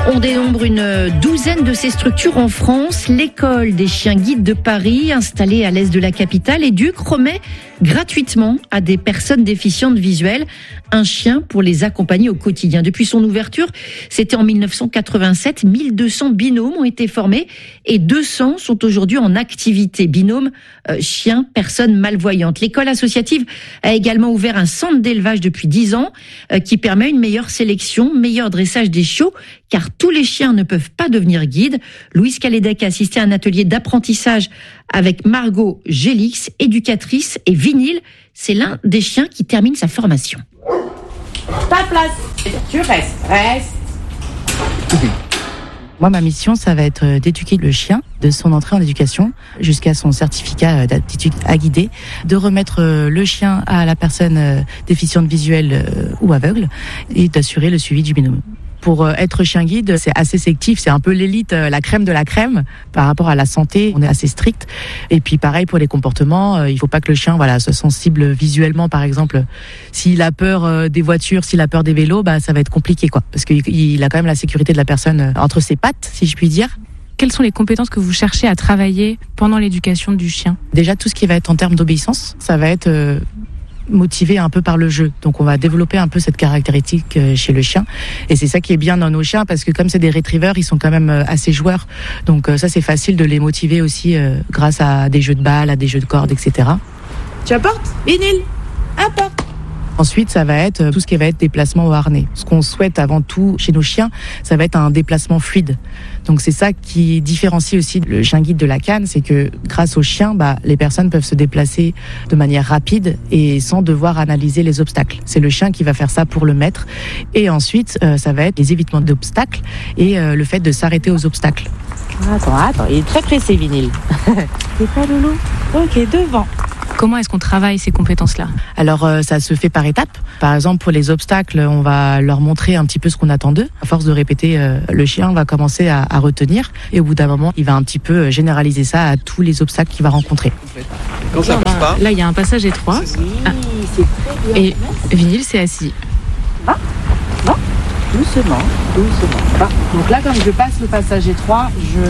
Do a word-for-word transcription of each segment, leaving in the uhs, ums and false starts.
On dénombre une douzaine de ces structures en France. L'école des chiens guides de Paris, installée à l'est de la capitale, Éduc remet gratuitement à des personnes déficientes visuelles un chien pour les accompagner au quotidien. Depuis son ouverture, c'était en mille neuf cent quatre-vingt-sept, mille deux cents binômes ont été formés et deux cents sont aujourd'hui en activité. Binômes, euh, chiens, personnes malvoyantes. L'école associative a également ouvert un centre d'élevage depuis dix ans euh, qui permet une meilleure sélection, meilleur dressage des chiots, car tous les chiens ne peuvent pas devenir guides. Louise Calédec a assisté à un atelier d'apprentissage avec Margot Gélix, éducatrice, et Vinyl, c'est l'un des chiens qui termine sa formation. Ta place, tu restes, reste. Moi, ma mission, ça va être d'éduquer le chien de son entrée en éducation jusqu'à son certificat d'aptitude à guider, de remettre le chien à la personne déficiente visuelle ou aveugle et d'assurer le suivi du binôme. Pour être chien guide, c'est assez sélectif, c'est un peu l'élite, la crème de la crème. Par rapport à la santé, on est assez strict. Et puis pareil pour les comportements, il faut pas que le chien voilà, soit sensible visuellement, par exemple. S'il a peur des voitures, s'il a peur des vélos, bah, ça va être compliqué, quoi. Parce qu'il a quand même la sécurité de la personne entre ses pattes, si je puis dire. Quelles sont les compétences que vous cherchez à travailler pendant l'éducation du chien ? Déjà, tout ce qui va être en termes d'obéissance, ça va être... Euh, motivé un peu par le jeu. Donc on va développer un peu cette caractéristique chez le chien. Et c'est ça qui est bien dans nos chiens, parce que comme c'est des retrievers, ils sont quand même assez joueurs. Donc ça, c'est facile de les motiver aussi euh, grâce à des jeux de balles, à des jeux de cordes, et cetera. Tu apportes ? Vinyl, apporte. Ensuite, ça va être tout ce qui va être déplacement au harnais. Ce qu'on souhaite avant tout chez nos chiens, ça va être un déplacement fluide. Donc c'est ça qui différencie aussi le chien guide de la canne, c'est que grâce au chien, bah, les personnes peuvent se déplacer de manière rapide et sans devoir analyser les obstacles. C'est le chien qui va faire ça pour le maître. Et ensuite, euh, ça va être les évitements d'obstacles et euh, le fait de s'arrêter aux obstacles. Attends, attends, il est très pressé, Vinyl. C'est pas loulou ? Ok, devant. Comment est-ce qu'on travaille ces compétences-là ? Alors, euh, ça se fait par étapes. Par exemple, pour les obstacles, on va leur montrer un petit peu ce qu'on attend d'eux. À force de répéter, euh, le chien va commencer à, à retenir. Et au bout d'un moment, il va un petit peu généraliser ça à tous les obstacles qu'il va rencontrer. Quand ça passe pas. Là, il y a un passage étroit. Oui, ah. c'est très bien. Et Vinyl s'est assis. Va, va, doucement, doucement. Va. Donc là, quand je passe le passage étroit,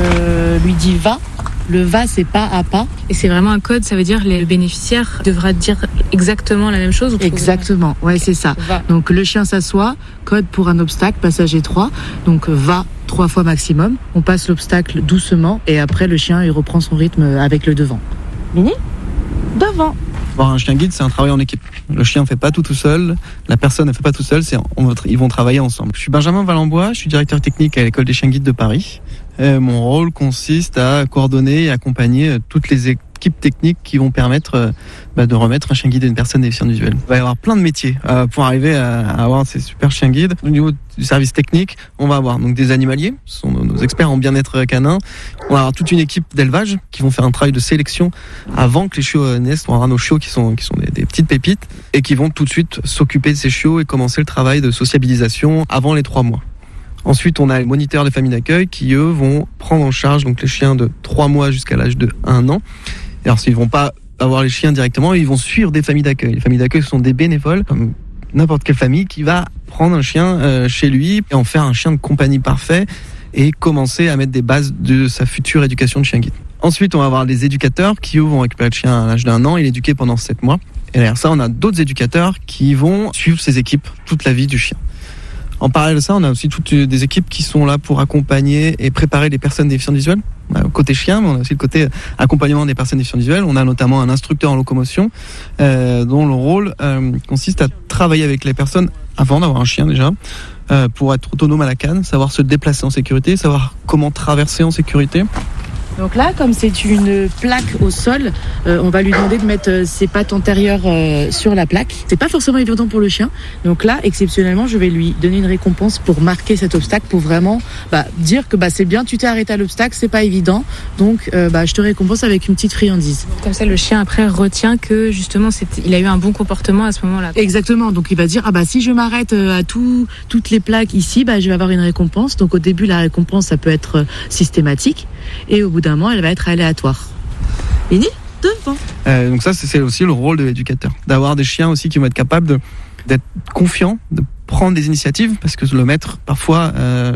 je lui dis va. Le va, c'est pas à pas. Et c'est vraiment un code, ça veut dire que le bénéficiaire devra dire exactement la même chose. Exactement, ouais, c'est ça. Va. Donc le chien s'assoit, code pour un obstacle, passage étroit. Donc va trois fois maximum. On passe l'obstacle doucement et après le chien il reprend son rythme avec le devant. Vinyl, devant. Avoir un chien guide, c'est un travail en équipe. Le chien ne fait pas tout tout seul, la personne ne fait pas tout seul, c'est on va, ils vont travailler ensemble. Je suis Benjamin Valenbois, je suis directeur technique à l'école des chiens guides de Paris. Euh, mon rôle consiste à coordonner et accompagner toutes les équipes techniques qui vont permettre euh, bah, de remettre un chien guide à une personne déficiente visuelle. Il va y avoir plein de métiers euh, pour arriver à, à avoir ces super chiens guides. Au niveau du service technique, on va avoir donc des animaliers, ce sont nos, nos experts en bien-être canin. On va avoir toute une équipe d'élevage qui vont faire un travail de sélection avant que les chiots naissent. On aura nos chiots qui sont, qui sont des, des petites pépites et qui vont tout de suite s'occuper de ces chiots et commencer le travail de sociabilisation avant les trois mois. Ensuite, on a les moniteurs des familles d'accueil qui, eux, vont prendre en charge donc les chiens de trois mois jusqu'à l'âge de un an. Et alors, ils vont pas avoir les chiens directement, ils vont suivre des familles d'accueil. Les familles d'accueil sont des bénévoles, comme n'importe quelle famille, qui va prendre un chien euh, chez lui et en faire un chien de compagnie parfait et commencer à mettre des bases de sa future éducation de chien guide. Ensuite, on va avoir les éducateurs qui, eux, vont récupérer le chien à l'âge d'un an et l'éduquer pendant sept mois. Et derrière ça, on a d'autres éducateurs qui vont suivre ces équipes toute la vie du chien. En parallèle de ça, on a aussi toutes des équipes qui sont là pour accompagner et préparer les personnes déficientes visuelles. Côté chien, mais on a aussi le côté accompagnement des personnes déficientes visuelles. On a notamment un instructeur en locomotion euh, dont le rôle euh, consiste à travailler avec les personnes avant d'avoir un chien déjà, euh, pour être autonome à la canne, savoir se déplacer en sécurité, savoir comment traverser en sécurité. Donc là, comme c'est une plaque au sol, euh, on va lui demander de mettre euh, ses pattes antérieures euh, sur la plaque. C'est pas forcément évident pour le chien. Donc là, exceptionnellement, je vais lui donner une récompense pour marquer cet obstacle, pour vraiment bah, dire que bah, c'est bien, tu t'es arrêté à l'obstacle, c'est pas évident. Donc euh, bah, je te récompense avec une petite friandise. Comme ça, le chien après retient que justement, c'est... il a eu un bon comportement à ce moment-là. Exactement. Donc il va dire ah bah si je m'arrête à tout, toutes les plaques ici, bah je vais avoir une récompense. Donc au début, la récompense ça peut être systématique et au bout d'un moment, elle va être aléatoire. Vinyl, devant. Euh, donc ça, c'est aussi le rôle de l'éducateur, d'avoir des chiens aussi qui vont être capables de, d'être confiants, de prendre des initiatives, parce que le maître, parfois, euh,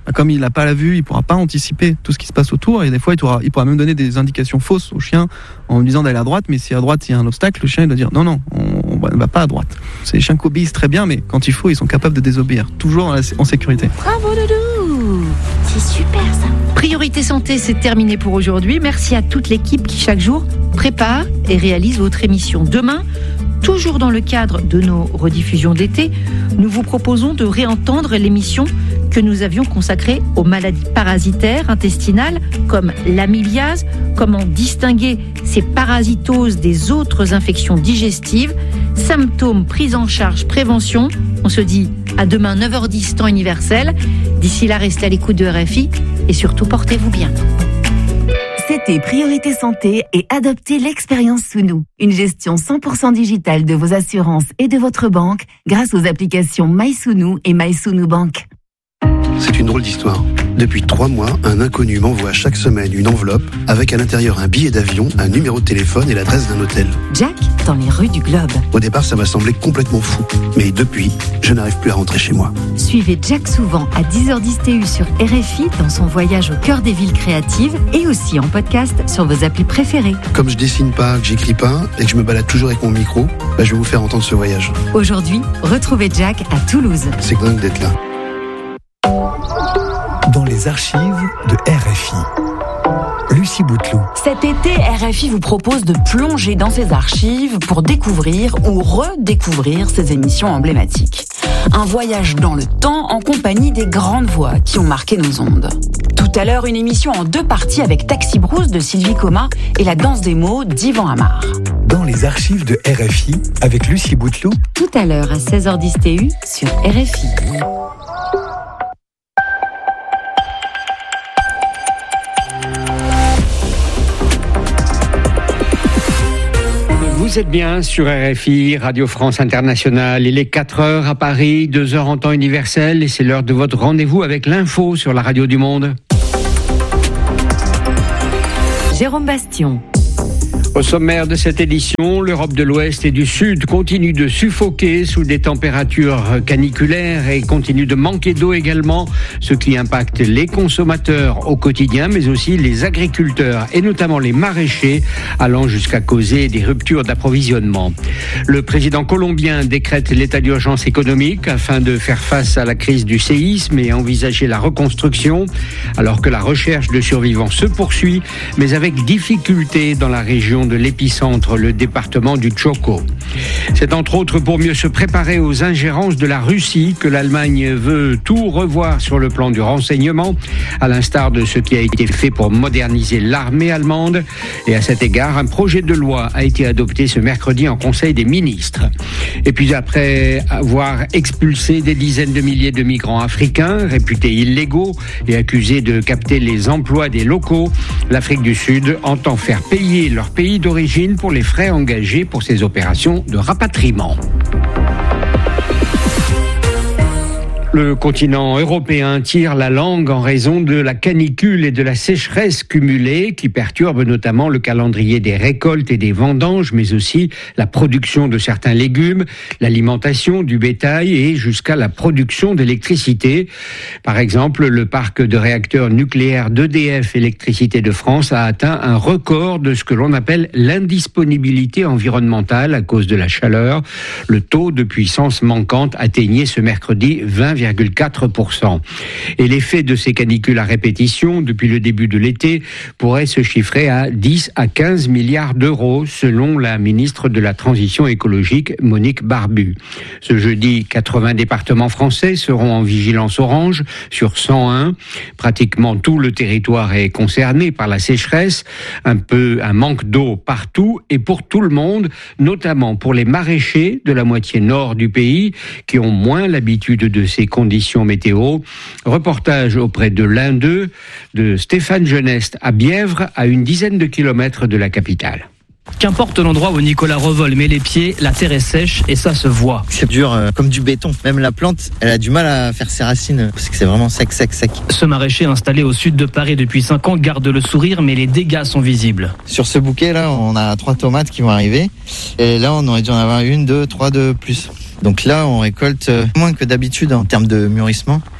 comme il n'a pas la vue, il pourra pas anticiper tout ce qui se passe autour, et des fois il pourra, il pourra même donner des indications fausses au chien en lui disant d'aller à droite, mais si à droite il y a un obstacle, le chien il doit dire non non, on ne va pas à droite. C'est les chiens qui obéissent très bien, mais quand il faut, ils sont capables de désobéir, toujours en sécurité. Bravo Doudou, c'est super ça. Priorité santé, c'est terminé pour aujourd'hui. Merci à toute l'équipe qui chaque jour prépare et réalise votre émission. Demain, toujours dans le cadre de nos rediffusions d'été, nous vous proposons de réentendre l'émission que nous avions consacrée aux maladies parasitaires intestinales comme l'amyliase, comment distinguer ces parasitoses des autres infections digestives, symptômes, prise en charge, prévention. On se dit à demain neuf heures dix temps universel. D'ici là, restez à l'écoute de R F I et surtout portez-vous bien. C'était Priorité Santé et adoptez l'expérience Sounou. Une gestion cent pour cent digitale de vos assurances et de votre banque grâce aux applications MySounou et MySounou Bank. C'est une drôle d'histoire. Depuis trois mois, un inconnu m'envoie chaque semaine une enveloppe avec à l'intérieur un billet d'avion, un numéro de téléphone et l'adresse d'un hôtel. Jack, dans les rues du Globe. Au départ, ça m'a semblé complètement fou. Mais depuis, je n'arrive plus à rentrer chez moi. Suivez Jack souvent à dix heures dix T U sur R F I dans son voyage au cœur des villes créatives et aussi en podcast sur vos applis préférées. Comme je dessine pas, que j'écris pas et que je me balade toujours avec mon micro, bah je vais vous faire entendre ce voyage. Aujourd'hui, retrouvez Jack à Toulouse. C'est dingue d'être là. Dans les archives de R F I. Lucie Bouteloup. Cet été, R F I vous propose de plonger dans ses archives pour découvrir ou redécouvrir ses émissions emblématiques. Un voyage dans le temps en compagnie des grandes voix qui ont marqué nos ondes. Tout à l'heure, une émission en deux parties avec Taxi Brousse de Sylvie Coma et La danse des mots d'Yvan Amar. Dans les archives de R F I avec Lucie Bouteloup. Tout à l'heure à seize heures dix T U sur R F I. Vous êtes bien sur R F I, Radio France Internationale. Il est quatre heures à Paris, deux heures en temps universel et c'est l'heure de votre rendez-vous avec l'info sur la radio du monde. Jérôme Bastion. Au sommaire de cette édition, l'Europe de l'Ouest et du Sud continue de suffoquer sous des températures caniculaires et continue de manquer d'eau également, ce qui impacte les consommateurs au quotidien, mais aussi les agriculteurs et notamment les maraîchers, allant jusqu'à causer des ruptures d'approvisionnement. Le président colombien décrète l'état d'urgence économique afin de faire face à la crise du séisme et envisager la reconstruction, alors que la recherche de survivants se poursuit, mais avec difficulté dans la région de l'épicentre, le département du Chocó. C'est entre autres pour mieux se préparer aux ingérences de la Russie que l'Allemagne veut tout revoir sur le plan du renseignement, à l'instar de ce qui a été fait pour moderniser l'armée allemande. Et à cet égard, un projet de loi a été adopté ce mercredi en Conseil des ministres. Et puis après avoir expulsé des dizaines de milliers de migrants africains, réputés illégaux et accusés de capter les emplois des locaux, l'Afrique du Sud entend faire payer leur pays d'origine pour les frais engagés pour ces opérations de rapatriement. Le continent européen tire la langue en raison de la canicule et de la sécheresse cumulée qui perturbent notamment le calendrier des récoltes et des vendanges, mais aussi la production de certains légumes, l'alimentation du bétail et jusqu'à la production d'électricité. Par exemple, le parc de réacteurs nucléaires d'E D F Électricité de France a atteint un record de ce que l'on appelle l'indisponibilité environnementale à cause de la chaleur. Le taux de puissance manquante atteignait ce mercredi vingt virgule quatre pour cent. Et l'effet de ces canicules à répétition depuis le début de l'été pourrait se chiffrer à dix à quinze milliards d'euros selon la ministre de la Transition écologique Monique Barbu. Ce jeudi, quatre-vingts départements français seront en vigilance orange sur cent un. Pratiquement tout le territoire est concerné par la sécheresse, un peu un manque d'eau partout et pour tout le monde, notamment pour les maraîchers de la moitié nord du pays qui ont moins l'habitude de ces conditions météo. Reportage auprès de l'un d'eux, de Stéphane Geneste à Bièvre, à une dizaine de kilomètres de la capitale. Qu'importe l'endroit où Nicolas Revol met les pieds, la terre est sèche et ça se voit. C'est dur euh, comme du béton. Même la plante, elle a du mal à faire ses racines parce que c'est vraiment sec, sec, sec. Ce maraîcher installé au sud de Paris depuis cinq ans garde le sourire, mais les dégâts sont visibles. Sur ce bouquet là, on a trois tomates qui vont arriver. Et là, on aurait dû en avoir une, deux, trois de plus. Donc là, on récolte moins que d'habitude en termes de mûrissement.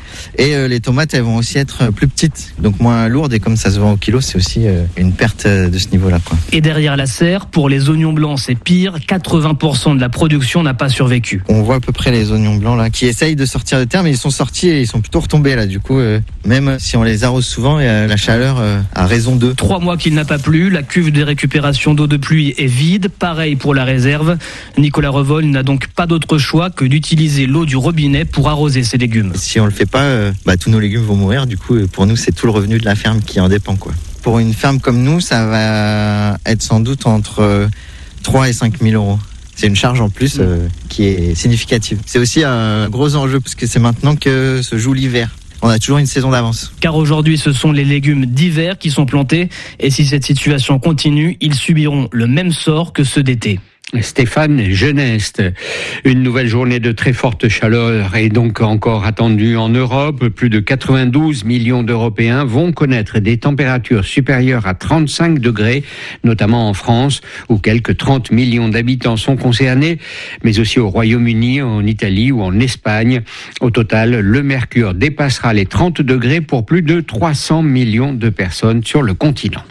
Et euh, les tomates, elles vont aussi être plus petites, donc moins lourdes. Et comme ça se vend au kilo, c'est aussi euh, une perte de ce niveau-là, quoi. Et derrière la serre, pour les oignons blancs, c'est pire. quatre-vingts pour cent de la production n'a pas survécu. On voit à peu près les oignons blancs là, qui essayent de sortir de terre, mais ils sont sortis et ils sont plutôt retombés là. Du coup, euh, même si on les arrose souvent, euh, la chaleur euh, a raison d'eux. Trois mois qu'il n'a pas plu, la cuve de récupération d'eau de pluie est vide. Pareil pour la réserve. Nicolas Revol n'a donc pas d'autre choix que d'utiliser l'eau du robinet pour arroser ses légumes. Si on le fait pas, euh, bah, tous nos légumes vont mourir. Du coup, pour nous, c'est tout le revenu de la ferme qui en dépend, quoi. Pour une ferme comme nous, ça va être sans doute entre euh, trois et cinq mille euros. C'est une charge en plus euh, qui est significative. C'est aussi un gros enjeu parce que c'est maintenant que se joue l'hiver. On a toujours une saison d'avance. Car aujourd'hui, ce sont les légumes d'hiver qui sont plantés. Et si cette situation continue, ils subiront le même sort que ceux d'été. Stéphane Geneste. Une nouvelle journée de très forte chaleur est donc encore attendue en Europe. Plus de quatre-vingt-douze millions d'Européens vont connaître des températures supérieures à trente-cinq degrés, notamment en France, où quelques trente millions d'habitants sont concernés, mais aussi au Royaume-Uni, en Italie ou en Espagne. Au total, le mercure dépassera les trente degrés pour plus de trois cents millions de personnes sur le continent.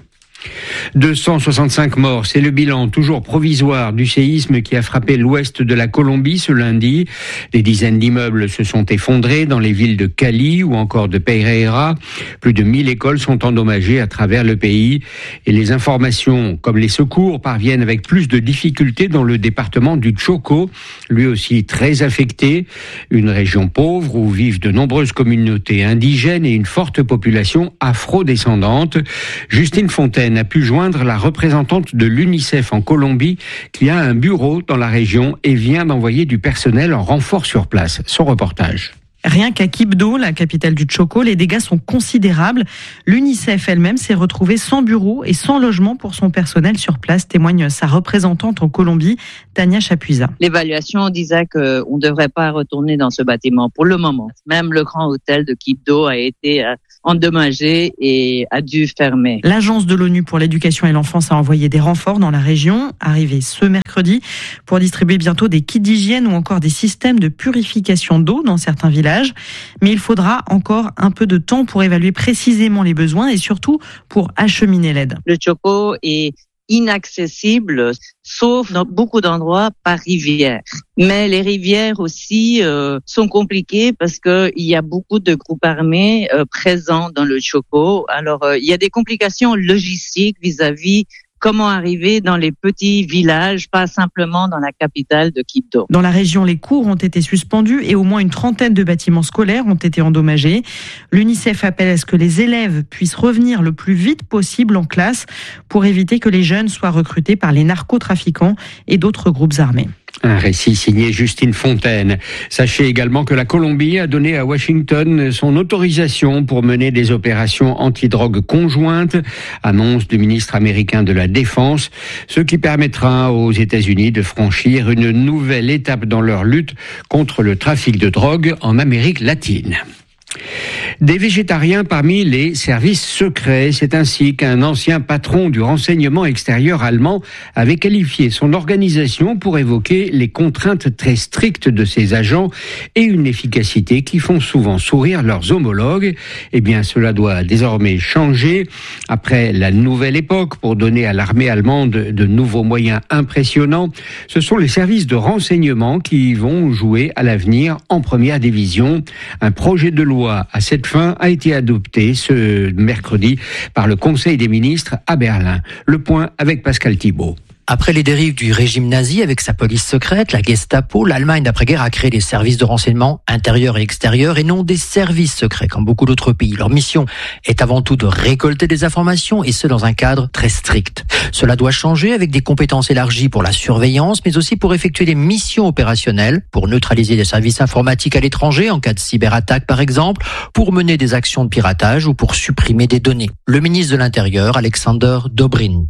deux cent soixante-cinq morts, c'est le bilan toujours provisoire du séisme qui a frappé l'ouest de la Colombie ce lundi. Des dizaines d'immeubles se sont effondrés dans les villes de Cali ou encore de Pereira. Plus de mille écoles sont endommagées à travers le pays et les informations comme les secours parviennent avec plus de difficultés dans le département du Chocó, lui aussi très affecté. Une région pauvre où vivent de nombreuses communautés indigènes et une forte population afro-descendante. Justine Fontaine a pu joindre la représentante de l'UNICEF en Colombie qui a un bureau dans la région et vient d'envoyer du personnel en renfort sur place. Son reportage. Rien qu'à Quibdó, la capitale du Chocó, les dégâts sont considérables. L'UNICEF elle-même s'est retrouvée sans bureau et sans logement pour son personnel sur place, témoigne sa représentante en Colombie, Tania Chapuisa. L'évaluation disait qu'on ne devrait pas retourner dans ce bâtiment pour le moment. Même le grand hôtel de Quibdó a été endommagé et a dû fermer. L'agence de l'ONU pour l'éducation et l'enfance a envoyé des renforts dans la région, arrivés ce mercredi, pour distribuer bientôt des kits d'hygiène ou encore des systèmes de purification d'eau dans certains villages. Mais il faudra encore un peu de temps pour évaluer précisément les besoins et surtout pour acheminer l'aide. Le Chocó est inaccessible, sauf dans beaucoup d'endroits par rivière. Mais les rivières aussi euh, sont compliquées parce que il y a beaucoup de groupes armés euh, présents dans le Chocó. Alors euh, il y a des complications logistiques vis-à-vis comment arriver dans les petits villages, pas simplement dans la capitale de Quibdó. Dans la région, les cours ont été suspendus et au moins une trentaine de bâtiments scolaires ont été endommagés. L'UNICEF appelle à ce que les élèves puissent revenir le plus vite possible en classe pour éviter que les jeunes soient recrutés par les narcotrafiquants et d'autres groupes armés. Un récit signé Justine Fontaine. Sachez également que la Colombie a donné à Washington son autorisation pour mener des opérations antidrogue conjointes, annonce du ministre américain de la Défense, ce qui permettra aux États-Unis de franchir une nouvelle étape dans leur lutte contre le trafic de drogue en Amérique latine. Des végétariens parmi les services secrets. C'est ainsi qu'un ancien patron du renseignement extérieur allemand avait qualifié son organisation pour évoquer les contraintes très strictes de ses agents et une efficacité qui font souvent sourire leurs homologues. Eh bien, cela doit désormais changer. Après la nouvelle époque, pour donner à l'armée allemande de nouveaux moyens impressionnants, ce sont les services de renseignement qui vont jouer à l'avenir en première division. Un projet de loi à cette fin a été adopté ce mercredi par le Conseil des ministres à Berlin. Le point avec Pascal Thibault. Après les dérives du régime nazi avec sa police secrète, la Gestapo, l'Allemagne d'après-guerre a créé des services de renseignement intérieurs et extérieurs et non des services secrets comme beaucoup d'autres pays. Leur mission est avant tout de récolter des informations et ce dans un cadre très strict. Cela doit changer avec des compétences élargies pour la surveillance mais aussi pour effectuer des missions opérationnelles, pour neutraliser des services informatiques à l'étranger en cas de cyberattaque par exemple, pour mener des actions de piratage ou pour supprimer des données. Le ministre de l'Intérieur, Alexander Dobrindt.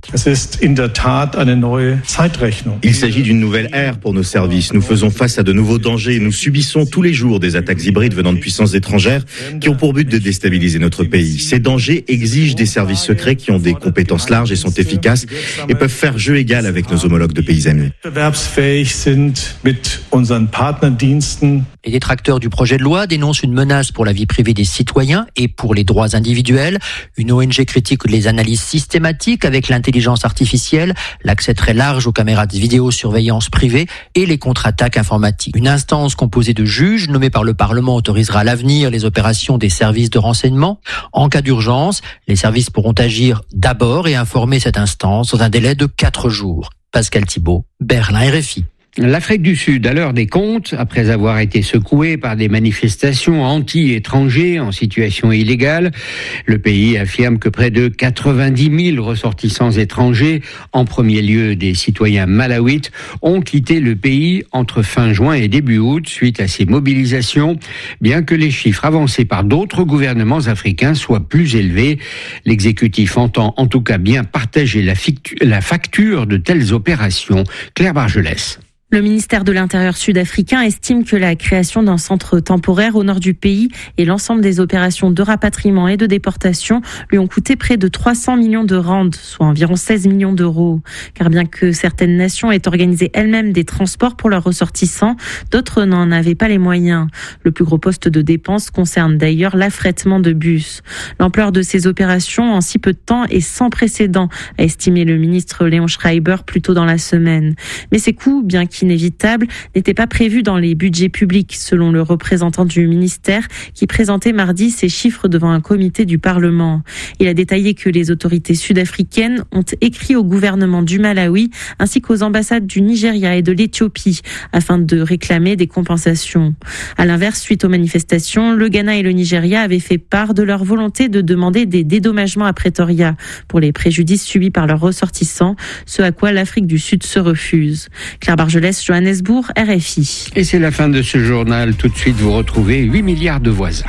Il s'agit d'une nouvelle ère pour nos services. Nous faisons face à de nouveaux dangers et nous subissons tous les jours des attaques hybrides venant de puissances étrangères qui ont pour but de déstabiliser notre pays. Ces dangers exigent des services secrets qui ont des compétences larges et sont efficaces et peuvent faire jeu égal avec nos homologues de pays amis. Les détracteurs du projet de loi dénoncent une menace pour la vie privée des citoyens et pour les droits individuels. Une O N G critique les analyses systématiques avec l'intelligence artificielle, l'accès très large aux caméras de vidéosurveillance privée et les contre-attaques informatiques. Une instance composée de juges nommés par le Parlement autorisera à l'avenir les opérations des services de renseignement. En cas d'urgence, les services pourront agir d'abord et informer cette instance dans un délai de quatre jours. Pascal Thibault, Berlin, R F I. L'Afrique du Sud, à l'heure des comptes, après avoir été secouée par des manifestations anti-étrangers en situation illégale, le pays affirme que près de quatre-vingt-dix mille ressortissants étrangers, en premier lieu des citoyens malawites, ont quitté le pays entre fin juin et début août suite à ces mobilisations, bien que les chiffres avancés par d'autres gouvernements africains soient plus élevés. L'exécutif entend en tout cas bien partager la, fictu- la facture de telles opérations. Claire Bargelès. Le ministère de l'Intérieur sud-africain estime que la création d'un centre temporaire au nord du pays et l'ensemble des opérations de rapatriement et de déportation lui ont coûté près de trois cents millions de rands, soit environ seize millions d'euros. Car bien que certaines nations aient organisé elles-mêmes des transports pour leurs ressortissants, d'autres n'en avaient pas les moyens. Le plus gros poste de dépenses concerne d'ailleurs l'affrètement de bus. L'ampleur de ces opérations en si peu de temps est sans précédent, a estimé le ministre Léon Schreiber plus tôt dans la semaine. Mais ces coûts, bien qu'ils inévitable, n'était pas prévu dans les budgets publics, selon le représentant du ministère qui présentait mardi ces chiffres devant un comité du Parlement. Il a détaillé que les autorités sud-africaines ont écrit au gouvernement du Malawi ainsi qu'aux ambassades du Nigeria et de l'Éthiopie afin de réclamer des compensations. À l'inverse, suite aux manifestations, le Ghana et le Nigeria avaient fait part de leur volonté de demander des dédommagements à Pretoria pour les préjudices subis par leurs ressortissants, ce à quoi l'Afrique du Sud se refuse. Claire Bargelès, Johannesburg, R F I. Et c'est la fin de ce journal. Tout de suite, vous retrouvez huit milliards de voisins.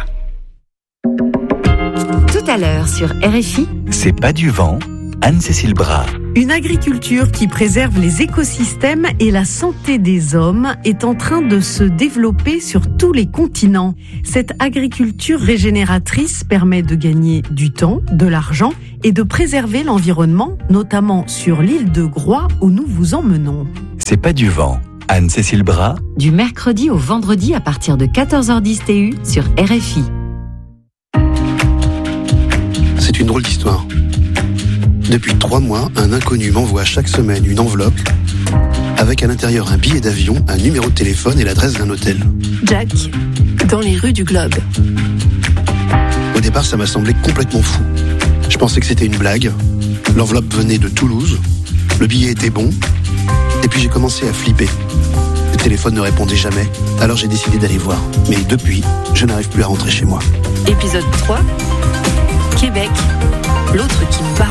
Tout à l'heure sur R F I. C'est pas du vent, Anne-Cécile Bras. Une agriculture qui préserve les écosystèmes et la santé des hommes est en train de se développer sur tous les continents. Cette agriculture régénératrice permet de gagner du temps, de l'argent et de préserver l'environnement, notamment sur l'île de Groix où nous vous emmenons. C'est pas du vent. Anne-Cécile Bras. Du mercredi au vendredi à partir de quatorze heures dix T U sur R F I. C'est une drôle d'histoire. Depuis trois mois, un inconnu m'envoie chaque semaine une enveloppe avec à l'intérieur un billet d'avion, un numéro de téléphone et l'adresse d'un hôtel. Jack, dans les rues du Globe. Au départ, ça m'a semblé complètement fou. Je pensais que c'était une blague. L'enveloppe venait de Toulouse. Le billet était bon. Et puis j'ai commencé à flipper. Le téléphone ne répondait jamais. Alors j'ai décidé d'aller voir. Mais depuis, je n'arrive plus à rentrer chez moi. Épisode trois. Québec, l'autre qui me parle.